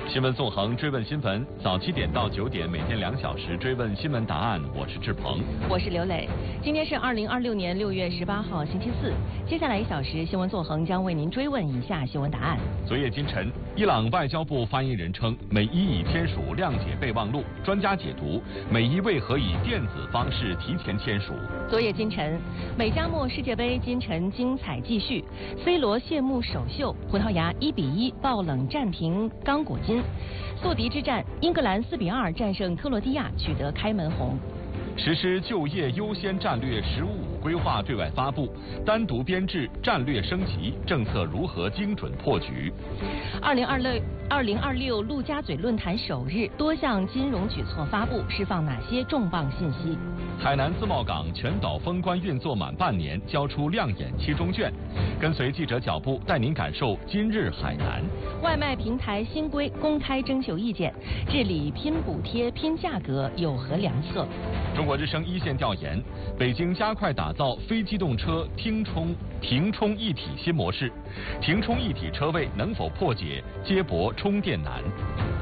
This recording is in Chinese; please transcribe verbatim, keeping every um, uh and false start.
新闻纵横，追问新闻，早七点到九点，每天两小时追问新闻答案。我是志鹏， 我是刘磊。今天是二零二六年六月十八号，星期四。接下来一小时，新闻纵横将为您追问以下新闻答案。 昨夜今晨，伊朗外交部发言人称，美伊已签署谅解备忘录。专家解读，美伊为何以电子方式提前签署？ 昨夜今晨，美加墨世界杯今晨精彩继续 ，C 罗谢幕首秀，葡萄牙一比一爆冷战平刚果金。宿敌之战，英格兰四比二战胜克罗地亚，取得开门红。 实施就业优先战略“十五五”规划对外发布，单独编制战略升级，政策如何精准破局？ 二零二六二零二六陆家嘴论坛首日，多项金融举措发布，释放哪些重磅信息？ 海南自贸港全岛封关运作满半年，交出亮眼期中卷。跟随记者脚步，带您感受今日海南。 外卖平台新规公开征求意见，治理拼补贴、拼价格有何良策？ 中国之声一线调研：北京加快打造非机动车停充停充一体新模式，停充一体车位能否破解接驳充电难？